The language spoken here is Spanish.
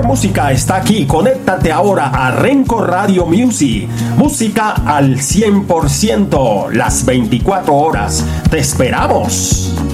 música está aquí. Conéctate ahora a Renco Radio Music. Música al 100%, las 24 horas. ¡Te esperamos!